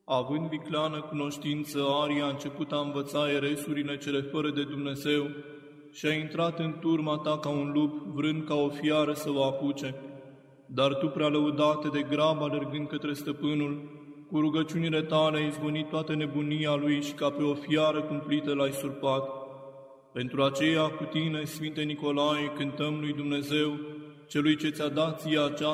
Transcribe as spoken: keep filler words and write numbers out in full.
Având vicleană cunoștință, Aria a început a învăța eresurile cele fără de Dumnezeu și a intrat în turma ta ca un lup, vrând ca o fiară să o apuce. Dar tu, prea lăudate de grab, alergând către stăpânul, cu rugăciunile tale ai izgonit toată nebunia lui și ca pe o fiară cumplită l-ai surpat. Pentru aceea, cu tine, Sfinte Nicolae, cântăm lui Dumnezeu, celui ce ți-a dat ție această